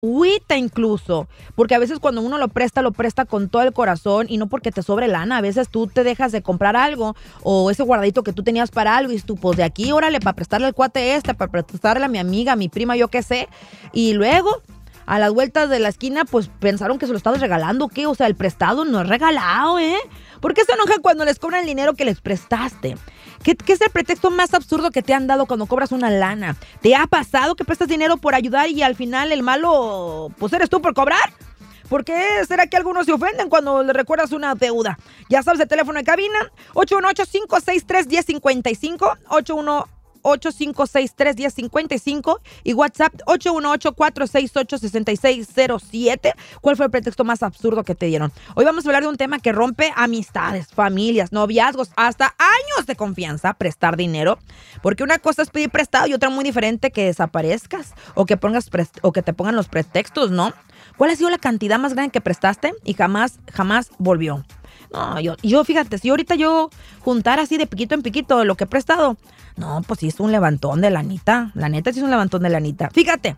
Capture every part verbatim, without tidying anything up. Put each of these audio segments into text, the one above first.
agüita incluso, porque a veces cuando uno lo presta, lo presta con todo el corazón y no porque te sobre lana. A veces tú te dejas de comprar algo o ese guardadito que tú tenías para algo y tú, pues de aquí, órale, para prestarle al cuate este, para prestarle a mi amiga, a mi prima, yo qué sé. Y luego, a las vueltas de la esquina, pues pensaron que se lo estabas regalando, ¿qué? O sea, el prestado no es regalado, ¿eh? ¿Por qué se enojan cuando les cobran el dinero que les prestaste? ¿Qué, ¿Qué es el pretexto más absurdo que te han dado cuando cobras una lana? ¿Te ha pasado que prestas dinero por ayudar y al final el malo, pues eres tú por cobrar? ¿Por qué será que algunos se ofenden cuando le recuerdas una deuda? Ya sabes, el teléfono de cabina, ocho uno ocho, cinco seis tres, uno cero cinco cinco, ocho uno ocho, cinco seis tres, uno cero cinco cinco y WhatsApp ocho uno ocho, cuatro seis ocho, seis seis cero siete. ¿Cuál fue el pretexto más absurdo que te dieron? Hoy vamos a hablar de un tema que rompe amistades, familias, noviazgos, hasta años de confianza, prestar dinero. Porque una cosa es pedir prestado y otra muy diferente que desaparezcas o que, pongas prest- o que te pongan los pretextos, ¿no? ¿Cuál ha sido la cantidad más grande que prestaste y jamás, jamás volvió? No, yo, yo fíjate, si ahorita yo juntara así de piquito en piquito lo que he prestado, no, pues sí es un levantón de lanita. La neta sí es un levantón de lanita. Fíjate,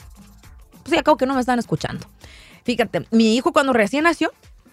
pues ya acabo que no me están escuchando. Fíjate, mi hijo cuando recién nació,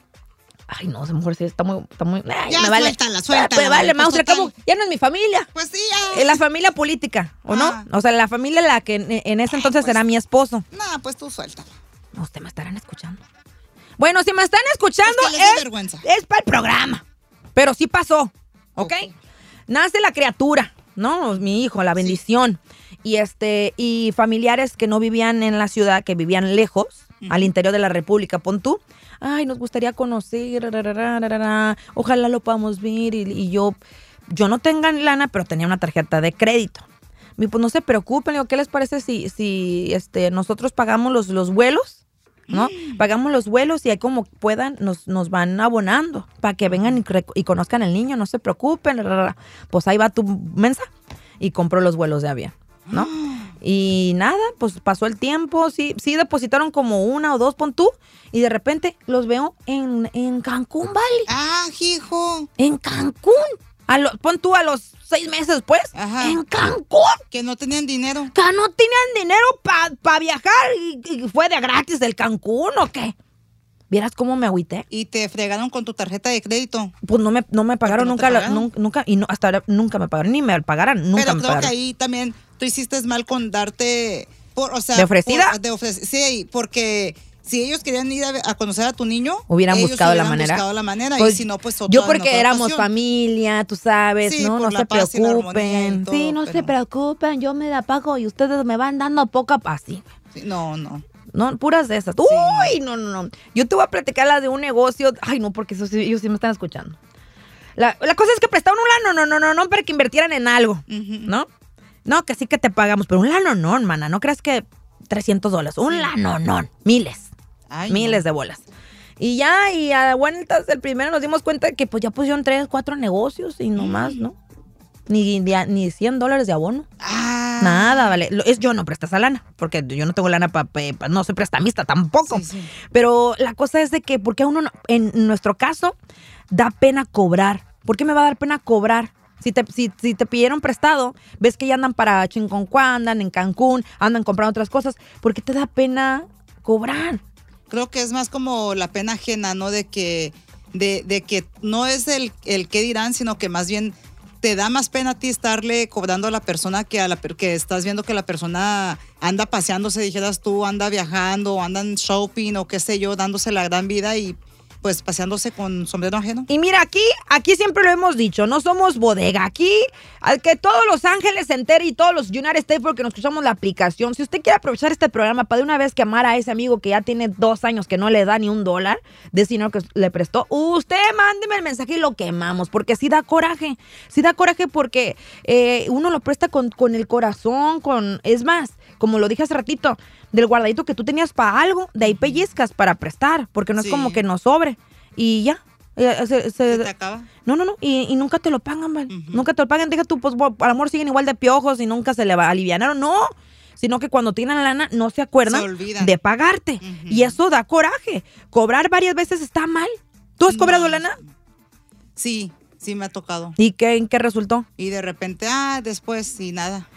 ay no, a lo mejor sí está muy, está muy, ay, ya, me vale, suéltala, suéltala. Me vale, Pues Maustra, acabo, ya no es mi familia. Pues sí, ya. Es la familia política, ¿o ah. no? O sea, la familia la que en, en ese entonces ah, pues, era mi esposo. No, pues tú suéltala. No, usted me estarán escuchando. Bueno, si me están escuchando, es, que es, es para el programa. Pero sí pasó, ¿ok? okay. Nace la criatura, ¿no? Mi hijo, la bendición. Sí. Y este y familiares que no vivían en la ciudad, que vivían lejos, uh-huh. al interior de la República, pon tú. Ay, nos gustaría conocer, rarara, rarara, ojalá lo podamos ver. Y, y yo, yo no tengo lana, pero tenía una tarjeta de crédito. Y pues no se preocupen, digo, ¿qué les parece si, si este, nosotros pagamos los, los vuelos? ¿No? Mm. Pagamos los vuelos y ahí como puedan nos, nos van abonando para que vengan y, y conozcan al niño, no se preocupen. Pues ahí va tu mensa y compró los vuelos de avión, ¿no? Mm. Y nada, pues pasó el tiempo, sí, sí depositaron como una o dos, pon tú, y de repente los veo en, en Cancún, ¿vale? Ah, hijo. En Cancún. A lo, pon tú a los seis meses después, Ajá. en Cancún. Que no tenían dinero. Que no tenían dinero para pa viajar y, y fue de gratis del Cancún, ¿o qué? ¿Vieras cómo me agüité? ¿Y te fregaron con tu tarjeta de crédito? Pues no me, no me pagaron, no nunca, pagaron? La, nunca, nunca, y no, hasta ahora nunca me pagaron, ni me pagaran, nunca Pero me creo pagaron. que ahí también tú hiciste mal con darte, por, o sea. ¿De ofrecida? Por, de ofrec- sí, porque... Si ellos querían ir a, a conocer a tu niño, hubieran ellos buscado hubieran la manera. buscado la manera pues, y si no, pues otra, yo porque éramos ocasión. familia, tú sabes, sí, no, no se preocupen. Todo, sí, no pero... se preocupen, yo me la pago y ustedes me van dando poco a así. Sí, no, no. No, puras de esas. Sí. Uy, no, no, no. Yo te voy a platicar la de un negocio. Ay, no, porque eso sí, ellos sí me están escuchando. La, la cosa es que prestaron un lano, no, no, no, no, para que invirtieran en algo, uh-huh. ¿no? No, que sí que te pagamos, pero un lano no, hermana. No creas que trescientos dólares. Un sí. lano no, miles. Ay, miles no. de bolas. Y ya, y a vueltas el primero nos dimos cuenta de que pues ya pusieron tres, cuatro negocios y nomás, ¿no? Ni, ni, ni cien dólares de abono. Ah. Nada, vale. Es, yo no presto esa lana, porque yo no tengo lana para, pa, pa, no soy prestamista tampoco. Sí, sí. Pero la cosa es de que, porque a uno, no, en nuestro caso, da pena cobrar. ¿Por qué me va a dar pena cobrar? Si te, si, si te pidieron prestado, ves que ya andan para Chinconcuá, andan en Cancún, andan comprando otras cosas. ¿Por qué te da pena cobrar? Creo que es más como la pena ajena, ¿no? De que, de, de que no es el, el qué dirán, sino que más bien te da más pena a ti estarle cobrando a la persona que a la que estás viendo que la persona anda paseándose, dijeras tú, anda viajando, o andan shopping o qué sé yo, dándose la gran vida y pues paseándose con sombrero ajeno. Y mira, aquí, aquí siempre lo hemos dicho, no somos bodega. Aquí, al que todos Los Ángeles se entere y todos los United States porque nos usamos la aplicación. Si usted quiere aprovechar este programa para de una vez quemar a ese amigo que ya tiene dos años que no le da ni un dólar de dinero que le prestó, usted mándeme el mensaje y lo quemamos, porque sí da coraje. Sí da coraje porque eh, uno lo presta con, con el corazón, con... Es más, como lo dije hace ratito, del guardadito que tú tenías para algo, de ahí pellizcas para prestar, porque no es sí. como que nos sobre. Y ya. Se, se, ¿Se te acaba? No, no, no. Y, y nunca te lo pagan, ¿vale? Uh-huh. Nunca te lo pagan. Deja tú, pues, al amor siguen igual de piojos y nunca se le va a aliviar. No, sino que cuando tienen la lana no se acuerdan se de pagarte. Uh-huh. Y eso da coraje. Cobrar varias veces está mal. ¿Tú has no, cobrado lana? Sí, sí me ha tocado. ¿Y qué, en qué resultó? Y de repente, ah, después y nada.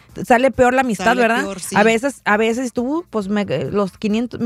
sale peor la amistad, Sale ¿verdad? peor, sí. A veces, a veces tú, pues me, los quinientos,